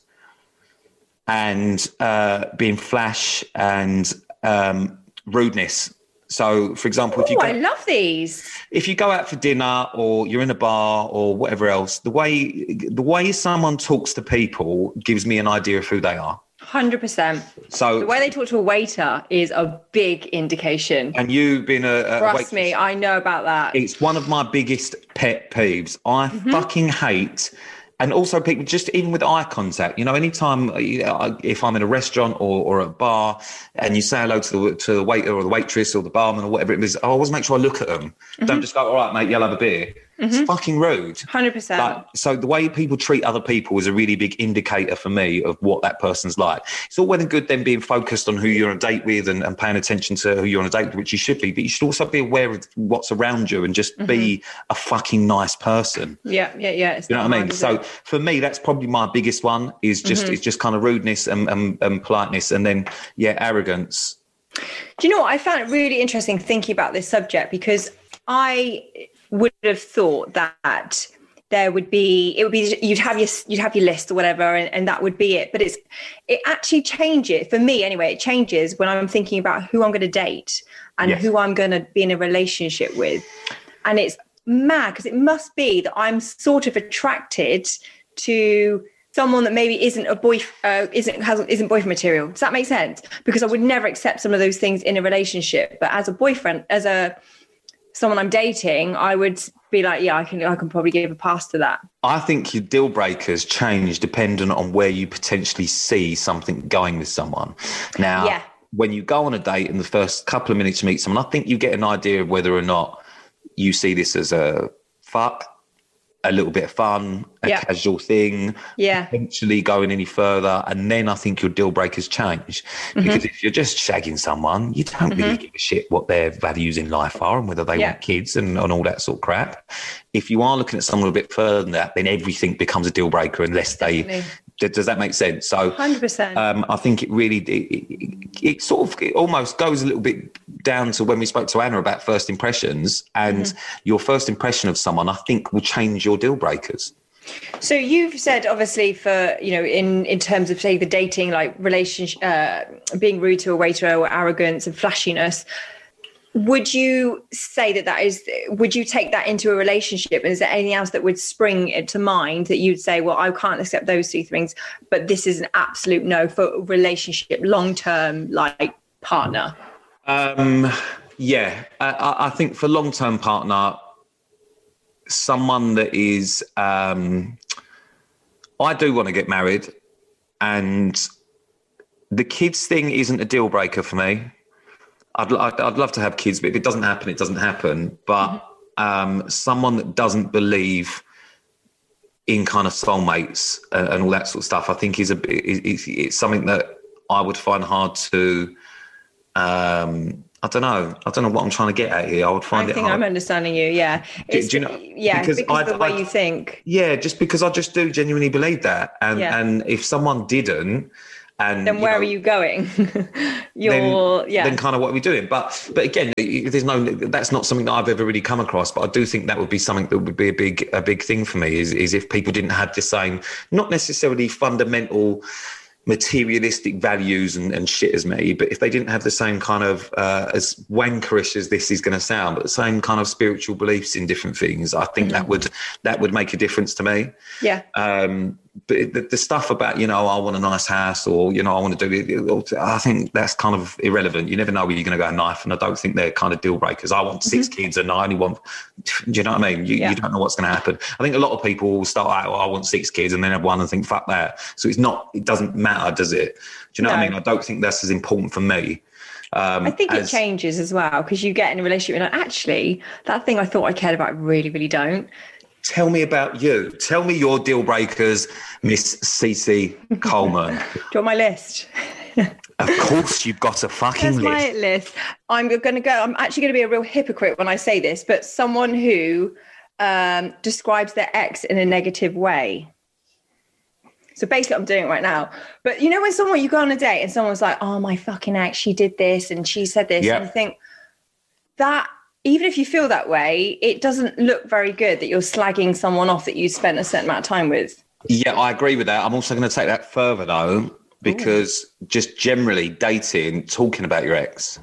and being flash and rudeness. So, for example,
I love these.
If you go out for dinner or you're in a bar or whatever else, the way someone talks to people gives me an idea of who they are.
100%.
So
the way they talk to a waiter is a big indication.
And you've been
trust me, I know about that.
It's one of my biggest pet peeves. I fucking hate. And also people just even with eye contact, anytime if I'm in a restaurant or a bar and you say hello to the waiter or the waitress or the barman or whatever it is, I always make sure I look at them. Don't just go, all right, mate, you'll have a beer. It's fucking rude.
100%.
So the way people treat other people is a really big indicator for me of what that person's like. It's all well and good then being focused on who you're on a date with and paying attention to who you're on a date with, which you should be, but you should also be aware of what's around you and just be a fucking nice person.
Yeah.
You know what I mean? So for me, that's probably my biggest one is just it's just kind of rudeness and politeness and then, arrogance.
Do you know what? I found it really interesting thinking about this subject because I would have thought that you'd have your list or whatever and that would be it, but it actually changes for me anyway. It changes when I'm thinking about who I'm going to date and who I'm going to be in a relationship with, and it's mad because it must be that I'm sort of attracted to someone that maybe isn't boyfriend material. Does that make sense? Because I would never accept some of those things in a relationship, but as a boyfriend, someone I'm dating, I would be like, yeah, I can probably give a pass to that.
I think your deal breakers change dependent on where you potentially see something going with someone. Now, when you go on a date in the first couple of minutes to meet someone, I think you get an idea of whether or not you see this as a fuck, a little bit of fun, a casual thing, potentially going any further, and then I think your deal breakers change. Because if you're just shagging someone, you don't really give a shit what their values in life are and whether they want kids and all that sort of crap. If you are looking at someone a bit further than that, then everything becomes a deal breaker unless they... Does that make sense? So
100%.
I think it really, it sort of, it almost goes a little bit down to when we spoke to Anna about first impressions, and your first impression of someone, I think, will change your deal breakers.
So you've said, obviously, for, you know, in terms of, say, the dating, like relationship, being rude to a waiter or arrogance and flashiness, would you say would you take that into a relationship? And is there anything else that would spring to mind that you'd say, well, I can't accept those two things, but this is an absolute no for a relationship, long-term, like, partner?
I think for long-term partner, someone that is, I do want to get married, and the kids thing isn't a deal breaker for me. I'd love to have kids, but if it doesn't happen, it doesn't happen. But someone that doesn't believe in kind of soulmates and all that sort of stuff, I think it's something that I would find hard to. I don't know what I'm trying to get at here. I think
I'm understanding you. Yeah.
Do you know?
Yeah, because of the way you think.
Yeah, just because I just do genuinely believe that, and if someone didn't. And
then where are you going?
Then kind of what are we doing? But again, that's not something that I've ever really come across. But I do think that would be something that would be a big thing for me is if people didn't have the same, not necessarily fundamental materialistic values and shit as me, but if they didn't have the same kind of as wankerish as this is going to sound, but the same kind of spiritual beliefs in different things, I think that would make a difference to me.
Yeah.
But the stuff about, you know, I want a nice house, or, you know, I want to do it, I think that's kind of irrelevant. You never know where you're going to go in life, and I don't think they're kind of deal breakers. I want 6 kids and I only want, do you know what I mean? You don't know what's going to happen. I think a lot of people will start out, I want 6 kids, and then have one and think, fuck that. So it doesn't matter, does it? Do you know what I mean? I don't think that's as important for me.
I think it changes as well, because you get in a relationship and like, actually, that thing I thought I cared about, I really, really don't.
Tell me about you. Tell me your deal breakers, Miss Cece Coleman.
Do you want my list?
Of course you've got a fucking list.
That's my list. I'm actually going to be a real hypocrite when I say this, but someone who describes their ex in a negative way. So basically I'm doing it right now. But you know when you go on a date and someone's like, oh, my fucking ex, she did this and she said this. And I think that, even if you feel that way, it doesn't look very good that you're slagging someone off that you spent a certain amount of time with.
Yeah, I agree with that. I'm also going to take that further, though, because just generally dating, talking about your ex.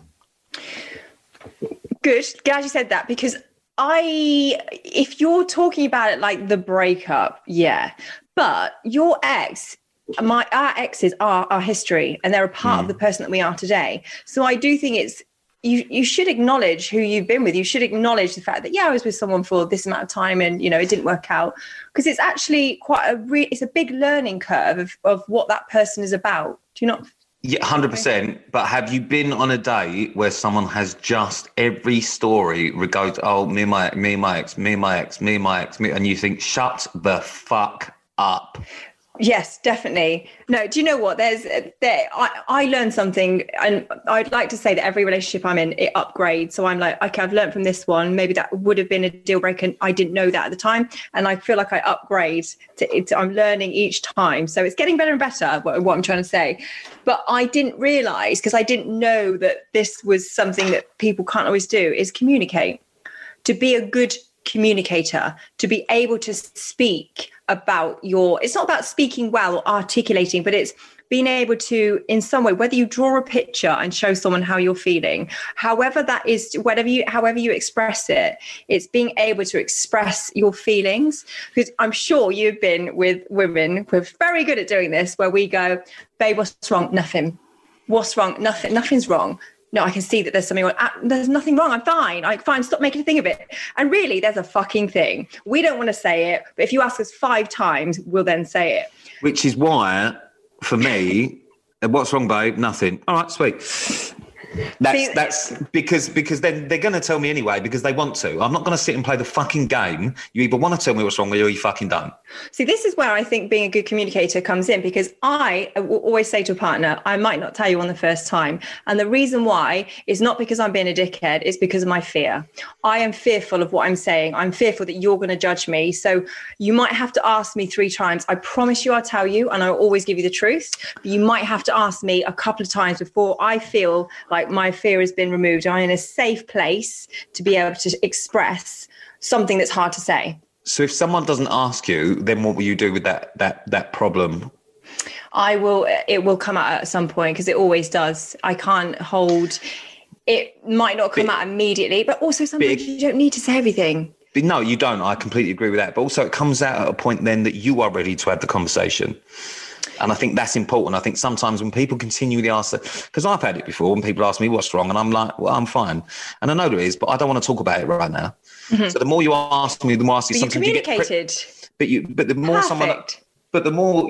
Good. Glad you said that, because if you're talking about it like the breakup, but your ex, our exes are our history, and they're a part of the person that we are today. So I do think you should acknowledge who you've been with. You should acknowledge the fact that, I was with someone for this amount of time and, you know, it didn't work out, because it's actually it's a big learning curve of what that person is about. Do you not?
Yeah, 100%. But have you been on a date where someone has just every story regards, me and my ex, and you think, shut the fuck up?
Yes, definitely. No, do you know what? I learned something, and I'd like to say that every relationship I'm in, it upgrades. So I'm like, okay, I've learned from this one. Maybe that would have been a deal breaker, and I didn't know that at the time. And I feel like I upgrade I'm learning each time. So it's getting better and better, what I'm trying to say. But I didn't realize, because I didn't know that this was something that people can't always do, is communicate. To be a good communicator, to be able to speak about it's not about speaking well or articulating, but it's being able to, in some way, whether you draw a picture and show someone how you're feeling, however that is, however you express it, it's being able to express your feelings. Because I'm sure you've been with women who are very good at doing this, where we go, babe, what's wrong? Nothing. What's wrong? Nothing. Nothing's wrong. No, I can see that there's something wrong. There's nothing wrong. I'm fine. Fine. Stop making a thing of it. And really, there's a fucking thing. We don't want to say it, but if you ask us 5 times, we'll then say it.
Which is why, for me, what's wrong, babe? Nothing. All right, sweet. That's because then they're going to tell me anyway because they want to. I'm not going to sit and play the fucking game. You either want to tell me what's wrong or you fucking don't.
See, this is where I think being a good communicator comes in, because I will always say to a partner, I might not tell you on the first time. And the reason why is not because I'm being a dickhead, it's because of my fear. I am fearful of what I'm saying. I'm fearful that you're going to judge me. So you might have to ask me 3 times. I promise you I'll tell you, and I'll always give you the truth. But you might have to ask me a couple of times before I feel like my fear has been removed. I'm in a safe place to be able to express something that's hard to say.
So if someone doesn't ask you, then what will you do with that problem?
It will come out at some point, because it always does. I can't hold, it might not come out immediately, but also sometimes you don't need to say everything.
But no, you don't. I completely agree with that. But also it comes out at a point then that you are ready to have the conversation. And I think that's important. I think sometimes when people continually ask that, because I've had it before, when people ask me what's wrong, and I'm like, well, I'm fine. And I know there is, but I don't want to talk about it right now. Mm-hmm. So the more you ask me, the more I ask you.
But
sometimes
you communicated.
But the more the more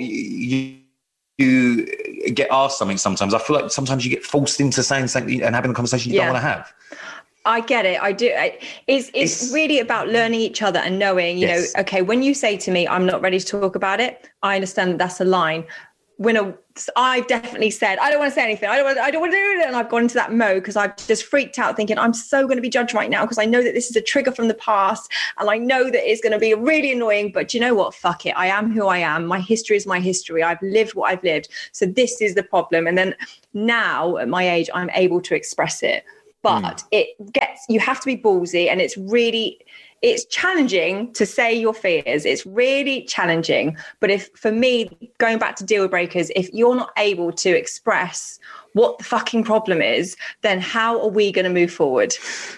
you get asked something sometimes, I feel like sometimes you get forced into saying something and having a conversation you don't want to have.
I get it. I do. It's really about learning each other and knowing, you know, okay, when you say to me, I'm not ready to talk about it, I understand that that's a line. I've definitely said, I don't want to say anything. I don't want to do it. And I've gone into that mode because I've just freaked out thinking I'm so going to be judged right now because I know that this is a trigger from the past and I know that it's going to be really annoying. But you know what? Fuck it. I am who I am. My history is my history. I've lived what I've lived. So this is the problem. And then now at my age, I'm able to express it. But you have to be ballsy, and it's challenging to say your fears. It's really challenging. But for me, going back to deal breakers, if you're not able to express what the fucking problem is, then how are we going to move forward?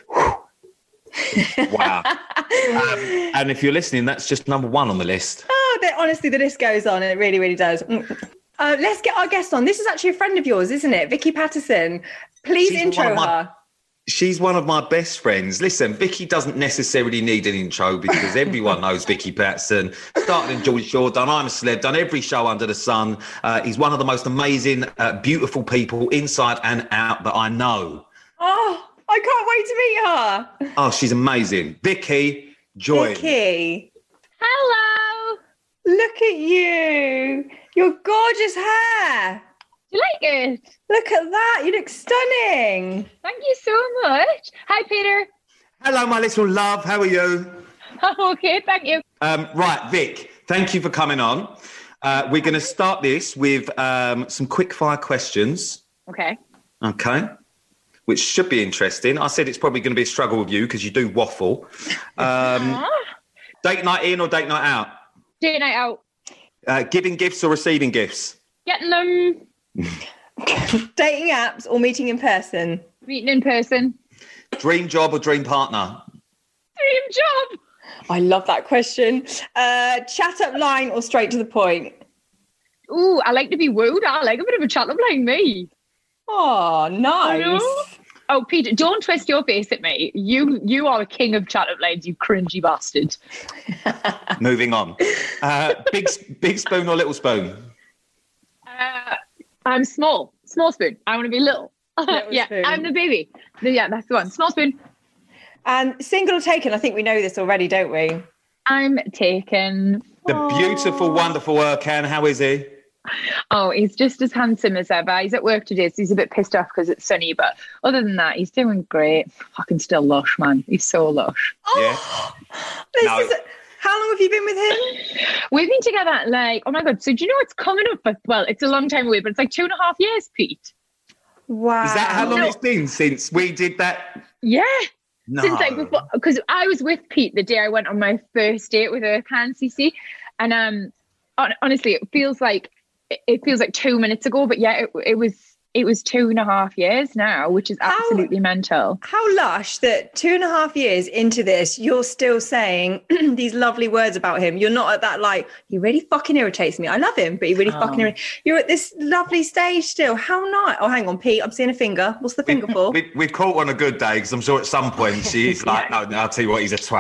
Wow. And if you're listening, that's just number 1 on the list.
Honestly, the list goes on. It really, really does. Let's get our guest on. This is actually a friend of yours, isn't it? Vicky Patterson. Please intro her.
She's one of my best friends. Listen, Vicky doesn't necessarily need an intro because everyone knows Vicky Patterson. Started in George Shore, done I'm a Celeb, done every show under the sun. He's one of the most amazing, beautiful people inside and out that I know.
Oh, I can't wait to meet her.
Oh, she's amazing. Vicky, join.
Vicky.
Hello.
Look at you. Your gorgeous hair.
You like it?
Look at that. You look stunning.
Thank you so much. Hi, Peter.
Hello, my little love. How are you?
I'm okay, thank you.
Right, Vic, thank you for coming on. We're going to start this with some quick fire questions.
Okay.
Which should be interesting. I said it's probably going to be a struggle with you because you do waffle. Date night in or date night out?
Date night out.
Giving gifts or receiving gifts?
Getting them.
Dating apps or meeting in person?
Meeting in person.
Dream job or dream partner?
Dream job.
I love that question. Chat up line or straight to the point?
Ooh, I like to be wooed. I like a bit of a chat up line, me.
Oh, nice.
Oh, Peter, don't twist your face at me. You are a king of chat up lines, you cringy bastard.
Moving on. Big spoon or little spoon?
I'm small spoon. I want to be little. Yeah,
spoon.
I'm the baby. Yeah, that's the one. Small spoon.
And single or taken? I think we know this already, don't we?
I'm taken.
The beautiful, wonderful Erkan. How is he?
Oh, he's just as handsome as ever. He's at work today, so he's a bit pissed off because it's sunny. But other than that, he's doing great. Fucking still lush, man. He's so lush.
Oh,
yeah. How long have you been with him?
We've been together oh my God. So do you know it's coming up? But, well, it's a long time away, but it's like 2.5 years, Pete.
Wow.
Is that how long it's been since we did that?
Yeah.
No.
Since before, because I was with Pete the day I went on my first date with Erkan CC. And honestly, it feels like 2 minutes ago, but yeah, it was 2.5 years now, which is absolutely mental.
How lush that 2.5 years into this, you're still saying these lovely words about him. You're not at that he really fucking irritates me. I love him, but he really fucking irritates. You're at this lovely stage still. How nice. Oh, hang on, Pete, I'm seeing a finger. What's the finger for?
We've caught on a good day because I'm sure at some point she's no, I'll tell you what, he's a twat.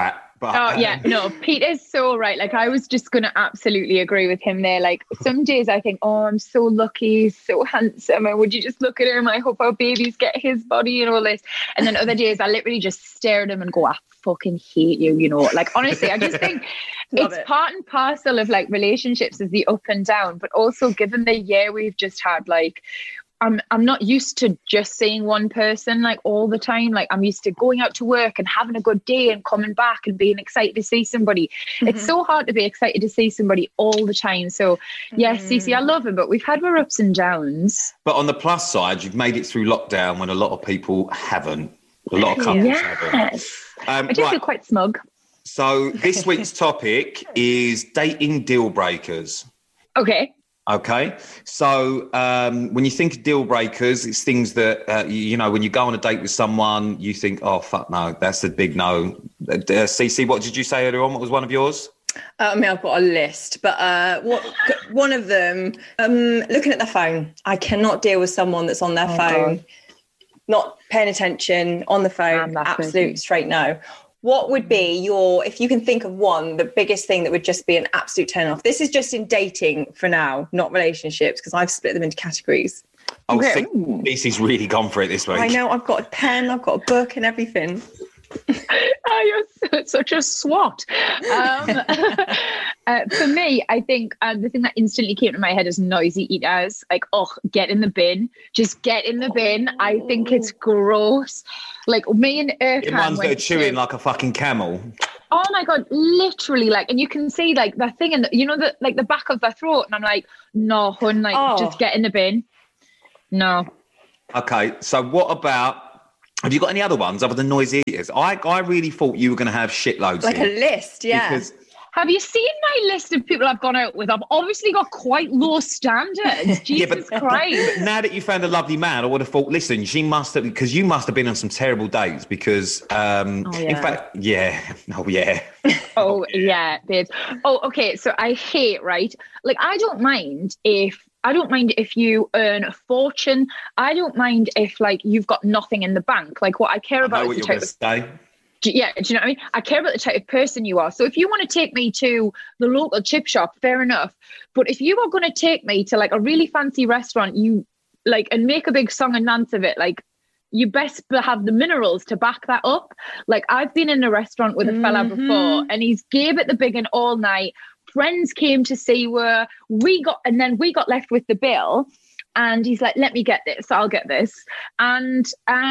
But,
Pete is so right. Like, I was just going to absolutely agree with him there. Like, some days I think, oh, I'm so lucky, so handsome, and would you just look at him? I hope our babies get his body and all this. And then other days I literally just stare at him and go, I fucking hate you, you know. Like, honestly, I just think it's part and parcel of like relationships is the up and down, but also given the year we've just had, like, I'm not used to just seeing one person like all the time. Like, I'm used to going out to work and having a good day and coming back and being excited to see somebody. It's so hard to be excited to see somebody all the time. So yes, Cece, I love him, but we've had our ups and downs.
But on the plus side, you've made it through lockdown when a lot of people haven't. A lot of couples haven't.
I do feel quite smug.
So this week's topic is dating deal breakers. Okay, so when you think of deal breakers, it's things that, when you go on a date with someone, you think, oh, fuck no, that's a big no. Cece, what did you say earlier on? What was one of yours?
I mean, I've got a list, but one of them, looking at the phone. I cannot deal with someone that's on their phone, not paying attention, on the phone, absolute straight no. What would be if you can think of one, the biggest thing that would just be an absolute turn off? This is just in dating for now, not relationships, because I've split them into categories.
Oh, Cece's really gone for it this week.
I know, I've got a pen, I've got a book and everything.
You're such a swot. For me, I think the thing that instantly came to my head is noisy eaters. Like, get in the bin. Just get in the bin. I think it's gross. Like, me and Erkan.
The ones that are chewing like a fucking camel.
Oh my God, literally, like, and you can see like the thing in the back of their throat, and I'm like, no, hun, like, just get in the bin. No.
Okay, so what about? Have you got any other ones other than noisy eaters? I really thought you were going to have shitloads.
Like a list, yeah.
Because
have you seen my list of people I've gone out with? I've obviously got quite low standards. Jesus Christ.
But now that you found a lovely man, I would have thought, listen, she must have, because you must have been on some terrible dates because, in fact, yeah. Oh, yeah.
Oh, yeah, babes. Oh, okay. So I hate, right? Like, I don't mind if you earn a fortune. I don't mind if, like, you've got nothing in the bank. Like, what I care about is the type of... Yeah, do you know what I mean? I care about the type of person you are. So if you want to take me to the local chip shop, fair enough. But if you are going to take me to, like, a really fancy restaurant, and make a big song and dance of it, like, you best have the minerals to back that up. Like, I've been in a restaurant with a fella before, and he's gave it the big one all night. Friends came to see where we got left with the bill, and he's like, let me get this, I'll get this. And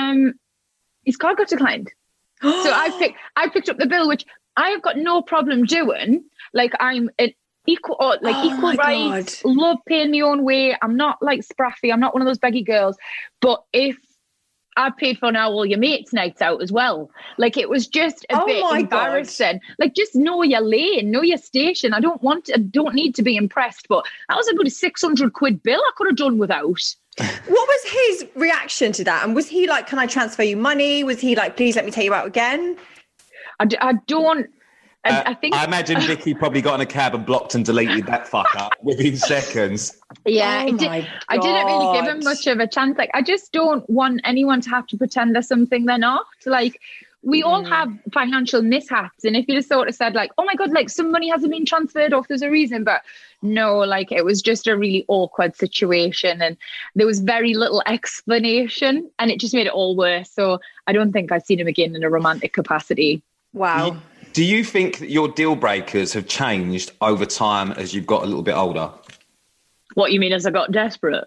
his card got declined. So I picked up the bill, which I have got no problem doing. Like, I'm an equal rights, love paying my own way. I'm not like spraffy. I'm not one of those beggy girls. But if I paid for now all your mates' nights out as well, like, it was just a bit embarrassing. God. Like, just know your lane, know your station. I don't need to be impressed. But that was about a 600 quid bill I could have done without.
What was his reaction to that? And was he like, can I transfer you money? Was he like, please let me take you out again?
I don't. I think.
I imagine Vicky probably got in a cab and blocked and deleted that fucker within seconds.
Yeah, I didn't really give him much of a chance. Like, I just don't want anyone to have to pretend they're something they're not. Like, we all have financial mishaps, and if you just sort of said, like, oh my God, like, some money hasn't been transferred off, there's a reason. But no, like, it was just a really awkward situation, and there was very little explanation, and it just made it all worse. So I don't think I've seen him again in a romantic capacity.
Wow.
Do you think that your deal breakers have changed over time as you've got a little bit older?
What you mean, as I got desperate?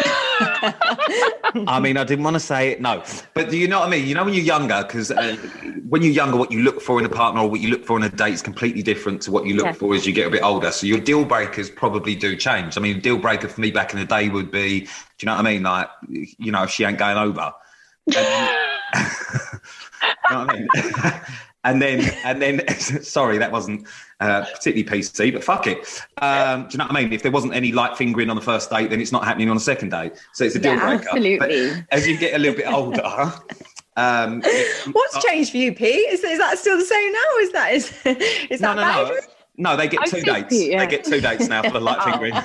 I mean, I didn't want to say it, no. But do you know what I mean? You know, when you're younger, because when you're younger, what you look for in a partner or what you look for in a date is completely different to what you look for as you get a bit older. So your deal breakers probably do change. I mean, a deal breaker for me back in the day would be, do you know what I mean? Like, you know, if she ain't going over. You know what I mean? And then, sorry, that wasn't particularly PC, but fuck it. Do you know what I mean? If there wasn't any light fingering on the first date, then it's not happening on the second date. So it's a deal breaker.
Absolutely.
But as you get a little bit older...
What's changed for you, Pete? Is that still the same now? Is that bad?
No, they get 2 dates. Pete, yeah. They get 2 dates now for the light fingering.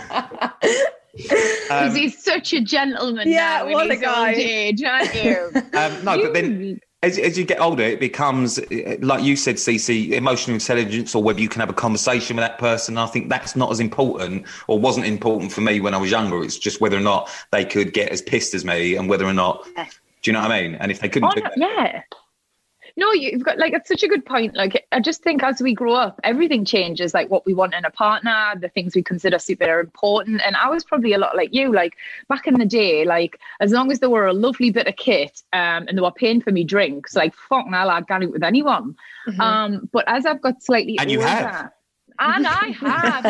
Because he's such a gentleman now.
What a guy.
Age, aren't you?
But then... As you get older, it becomes, like you said, Cece, emotional intelligence, or whether you can have a conversation with that person. I think that's not as important, or wasn't important for me when I was younger. It's just whether or not they could get as pissed as me, and whether or not, do you know what I mean? And if they couldn't do that.
Yeah. No, you've got, like, it's such a good point. Like, I just think as we grow up, everything changes, like what we want in a partner, the things we consider super important. And I was probably a lot like you, like back in the day, like as long as they were a lovely bit of kit and they were paying for me drinks, like fuck now, I'd get it with anyone. Mm-hmm. But as I've got slightly
older, you have.
And I have,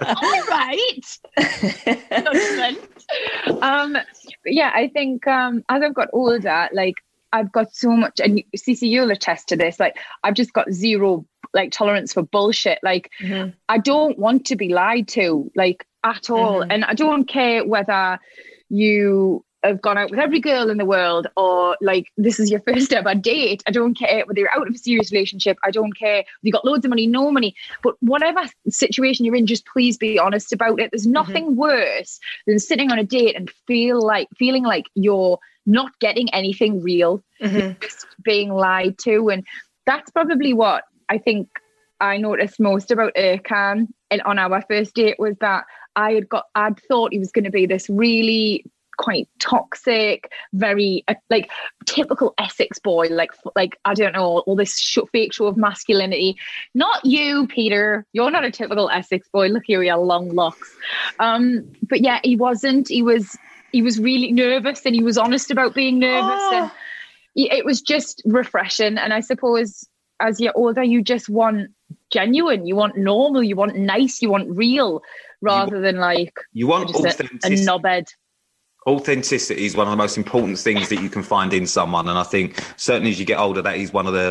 yeah. All right. Yeah, I think as I've got older, like I've got so much, and Cece, you'll attest to this, like I've just got zero like tolerance for bullshit. Like I don't want to be lied to, like at all. And I don't care whether you have gone out with every girl in the world or like this is your first ever date. I don't care whether you're out of a serious relationship. I don't care if you got loads of money, no money, but whatever situation you're in, just please be honest about it. There's nothing worse than sitting on a date and feeling like you're not getting anything real, just being lied to. And that's probably what I think I noticed most about Ercan and on our first date was that I'd thought he was going to be this really quite toxic, very like typical Essex boy, like I don't know, all this fake show of masculinity. Not you, Peter. You're not a typical Essex boy. Look here, your long locks. But yeah, he wasn't. He was really nervous, and he was honest about being nervous, and it was just refreshing. And I suppose as you're older, you just want genuine, you want normal, you want nice, you want real, rather than like
you want
a knobhead.
Authenticity is one of the most important things that you can find in someone, and I think certainly as you get older, that is one of the